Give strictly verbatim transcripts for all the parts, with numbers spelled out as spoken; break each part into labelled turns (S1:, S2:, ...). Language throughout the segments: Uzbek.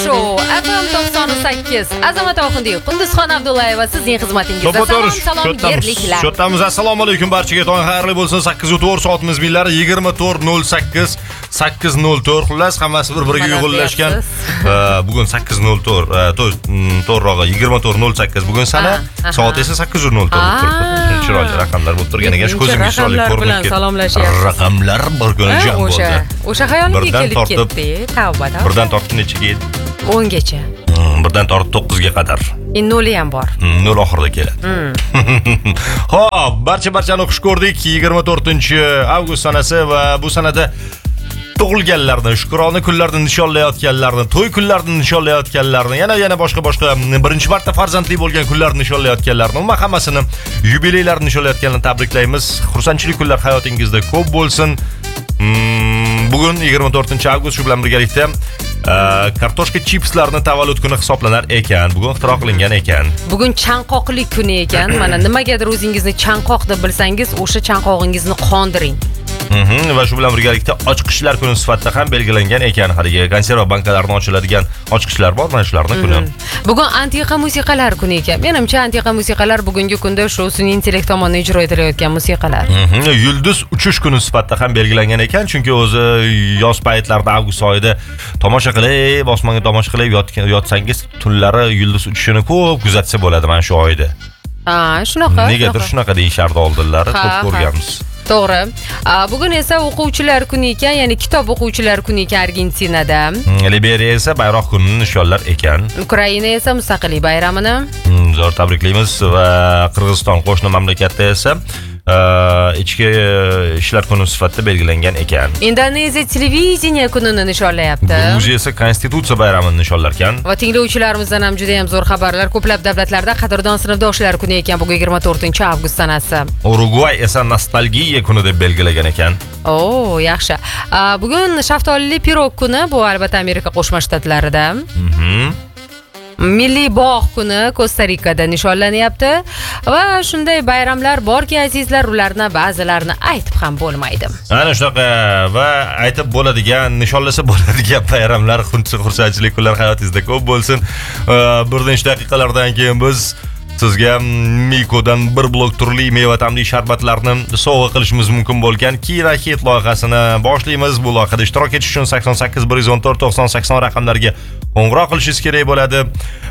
S1: Show F M to'qson sakkiz. Azamat Oxundiyev, Qunduzxon Abdullayeva sizning xizmatingizda. Salom, salom, yerliklar.
S2: Shotamiz. Assalomu alaykum barchaga. Tong xayrli bo'lsin. sakkiz to'rt soatimiz millari yigirma to'rt nol sakkiz sakkiz nol to'rt. Xullas, hammasi bir-biriga uyg'unlashgan. Bugun sakkiz nol to'rt, to'g'rirog'i yigirma to'rt nol sakkiz. Bugun sana, soat esa sakkiz nol to'rt. Chiroyli raqamlar bo'lib turganiga ko'zimga chiroyli ko'rinib ketdi.
S1: Salomlashyapsiz.
S2: Raqamlar bir kuni jam bo'ldi.
S1: O'sha, o'sha xayolimga kelib ketdi. Tavba, tavba.
S2: Birdan tortib nechiga yetdi?
S1: o'n gacha.
S2: Birdan tortib to'qqizga qadar.
S1: Endi noli ham bor.
S2: Nol oxirida keladi. Xo'p, barcha barchani xush ko'rdik. yigirma to'rtinchi avgust sanasi va bu sanada tug'ilganlarni, shukrona kunlarini nishonlayotganlarni, to'y kunlarini nishonlayotganlarni, yana yana boshqa boshqa birinchi marta farzandli bo'lgan kunlarni nishonlayotganlarni, umuman hammasini yubileylarini nishonlayotganlarni tabriklaymiz. Xursandchilik kunlar hayotingizda ko'p bo'lsin. Bugun yigirma to'rtinchi avgust, shu bilan birgalikda kartoshka chipslarni tavallud kuni hisoblanar ekan. Bugun ixtiro qilingan ekan.
S1: Bugun chanqoqlik kuni ekan. Mana nimagadir o'zingizni chanqoq deb bilsangiz, o'sha chanqog'ingizni qondiring.
S2: Mhm, va shu bilan birgalikda ochqichlar kuni sifatida ham belgilangan ekan. Haligi konserva bankalaridan ochiladigan ochqichlar bor, mana shularning kuni.
S1: Bugun antiqa musiqalar kuni ekan. Menimcha antiqa musiqalar bugungi kunda shu sun'iy intellekt tomonidan ijro etilayotgan musiqalar.
S2: Mhm, yulduz uchish kuni sifatida ham belgilangan ekan, chunki o'zi yoz paytlarida avgust oyida tomosha qilib, osmonga tomosha qilib yotsangiz, tunlari yulduz uchishini ko'p kuzatsa bo'ladi mana shu oyda.
S1: Ha, shunaqa.
S2: Negadir shunaqa deyishardi oldinlari, ko'p ko'rganmiz.
S1: To'g'ri. Bugun esa o'quvchilar kuni ekan, ya'ni kitob o'quvchilar kuni ekan Argentinada.
S2: Liberiya esa bayroq kunini nishonlar ekan.
S1: Ukraina esa mustaqillik bayramini.
S2: Zo'r tabriklaymiz va Qirg'iziston qo'shni mamlakatda esa ichki ishlar kuni sifatida belgilangan ekan.
S1: Indoneziya televideniya kunini nishonlayapti.
S2: Gruziya esa konstitutsiya bayramini nishonlar ekan.
S1: Va tinglovchilarimizdan ham juda ham zo'r xabarlar. Ko'plab davlatlarda qadrdon sinfdoshlar kuni ekan bugun yigirma to'rtinchi avgust sanasi.
S2: Urugvay esa nostalgiya kuni deb belgilagan ekan.
S1: Oo, yaxshi. Bugun shaftolili pirog kuni, bu albatta Amerika Qo'shma Shtatlarida.
S2: Mhm.
S1: Milliy bog' kuni Kosta-Rikada nishonlanyapti va shunday bayramlar borki, azizlar, ularni ba'zilarini aytib ham bo'lmaydi.
S2: Ana shunaqa va aytib bo'ladigan, nishonlasa bo'ladigan bayramlar, xursandchilik kunlar hayotingizda ko'p bo'lsin. Bir necha daqiqalardan keyin biz sizga Miko'dan bir blok turli meva ta'mli sharbatlarni sovg'a qilishimiz mumkin bo'lgan Kira Hit loyihasini boshlaymiz. Bu loyihada ishtirok etish uchun sakson sakkiz bir yuz o'n to'rt to'qson sakson raqamlariga qo'ng'iroq qilishingiz kerak bo'ladi.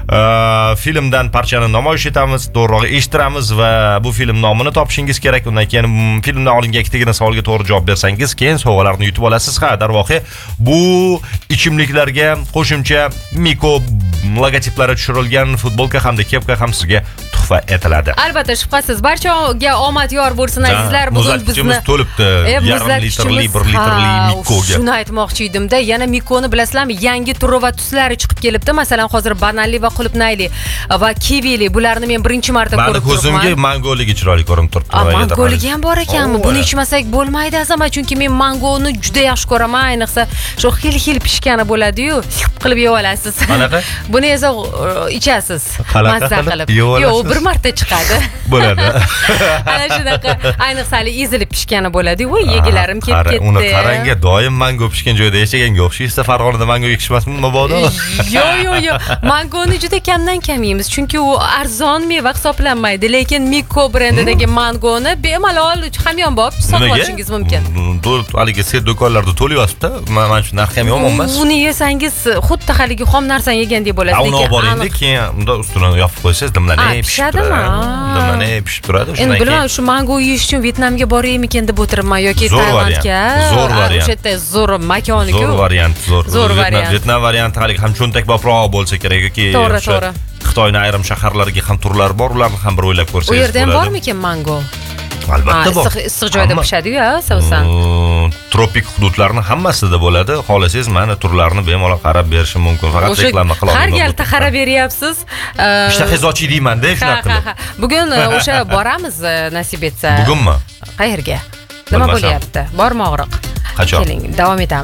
S2: Filmdan parchani namoyish etamiz, to'g'rirog'i eshittiramiz va bu film nomini topishingiz kerak. Undan keyin filmdan olingan ikkitagina savolga to'g'ri javob bersangiz, keyin sovg'alarni yutib olasiz. Ha, darvoqe, bu ichimliklarga qo'shimcha Miko logotiplari tushirilgan futbolka hamda kepka ham sizga tuhfa etiladi.
S1: Albatta, shubhasiz. Barchaga omad yor bo'lsin azizlar. Bugun bizni
S2: to'libdi. Yarim litrli, bir litrli Mikoga.
S1: Shuni aytmoqchi edim-da. Yana Mikoni bilasizlarmi? Yangi turi va tuslari chiqib kelibdi. Masalan, hozir bananli va qulupnayli va kivili. Bularni men birinchi marta ko'rib turibman.
S2: Meni ko'zimga mangoligi chiroyli ko'rinib turibdi.
S1: Mangoligi ham bor ekanmi? Buni ichmasak bo'lmaydi azamat, chunki men mangoni juda yaxshi ko'raman. Ayniqsa, shu xil-xil pishgani bo'ladi-yu, qilib yeb olasiz.
S2: Qanaqa?
S1: Buni esa ichasiz. Mazza qilib. Yo'q, bir marta chiqadi.
S2: Bo'ladi.
S1: Ana shunaqa, ayniqsa ezilib pishgani bo'ladi. Voy, yegilarim kelib ketdi.
S2: Uni qarangga, doim mango pishgan joyda yashaganga o'xshaysiz. Farg'onada mango ekishmasmi mabodo?
S1: Yo'q, yo'q, yo'q. Mangoni juda kamdan kam yeymiz, chunki u arzon meva hisoblanmaydi. Lekin Miko brendidagi mangoni bemalol hamyonbop sotib olishingiz mumkin.
S2: Haligi set do'konlarda to'lib yotibdi. Mana shu narx ham yomon emas.
S1: Uni yesangiz xuddi haligi xom narsani yegandek bo'lasiz.
S2: Uni olib boringda, keyin unda ustidan yopib qo'ysangiz, dimlanib
S1: pishadimi?
S2: Dimlanib pishib turadi.
S1: Endi bilmadim, shu mango yeyish uchun Vyetnamga boraymikin deb o'tiribman yoki Tailandga.
S2: Zo'r variant.
S1: O'sha yerda zo'r makoniku.
S2: Zo'r variant, zo'r.
S1: Zo'r variant.
S2: Vyetnam varianti haligi ham cho'ntak boproq bo'lsa kerak yoki
S1: to'g'ri, to'g'ri.
S2: Xitoyning ayrim shaharlariga ham turlar bor, ularni ham bir o'ylab ko'rsangiz
S1: bo'ladi. U yerda ham
S2: bo'ladi.
S1: bormikan mango?
S2: Albatta bor.
S1: Issiq joyda pishadi-ku, asosan.
S2: Tropik hududlarning hammasida bo'ladi. Xolasangiz, mana turlarni bemalol qarab berishim mumkin. Faqat reklama qila olmayman.
S1: Har galda qarab beryapsiz.
S2: Ishtahangiz ochib deyman-da, shunaqa qilib.
S1: Bugun o'sha boramiz nasib etsa.
S2: Bugunmi?
S1: Qayerga? Nima bo'lyapti? Bormi og'riq?
S2: Qachon?
S1: Keling, davom etamiz.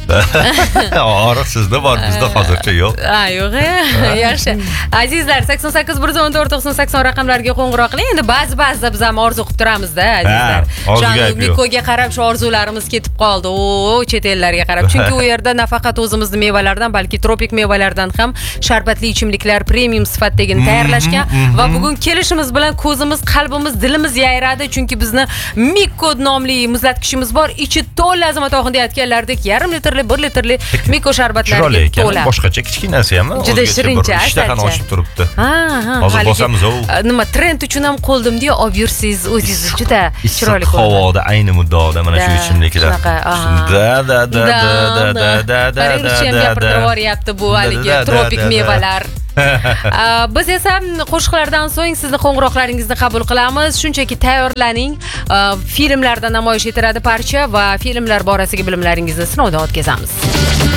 S2: Oriq sizda bor, bizda hozircha yo'q.
S1: Ha, yo'q. Yaxshi. Azizlar, sakson sakkiz bir yuz o'n to'rt to'qson sakson raqamlariga qo'ng'iroq qiling. Endi ba'zi-ba'zida biz ham orzu qilib turamizda, azizlar.
S2: orzuga ayb yo'q.
S1: Mikoga qarab shu orzularimiz ketib qoldi. O, chet ellarga qarab. Chunki u yerda nafaqat o'zimizni mevalardan, balki tropik mevalardan ham sharbatli ichimliklar premium sifatdagini tayyorlashgan va bugun kelishimiz bilan ko'zimiz, qalbimiz, dilimiz yayradi, chunki bizni Miko nomli muzlatgichimiz bor. Ichi to'la Azamat aytganlaridek yarim litrli, bir litrli Miko sharbatlariga to'la.
S2: Boshqacha kichkinasi ham
S1: juda shirincha,
S2: ishtahani ochib turibdi.
S1: Ha, ha.
S2: Hozir bosamiz u.
S1: Nima trend uchun ham qo'ldim deya olib yursiz, o'zingiz juda chiroyli ko'rinadi.
S2: Havoda ayni muddaoda mana shu ichimliklar. Da da da da da da da da da
S1: da gapirib yuboryapti bu haligi tropik mevalar. Biz esa qo'shiqlardan so'ng sizni qo'ng'iroqlaringizni qabul qilamiz. Shunchaki tayyorlaning. Filmlarda namoyish etiladi parcha va filmlar borasidagi bilimlaringizni sinovdan o'tkazamiz.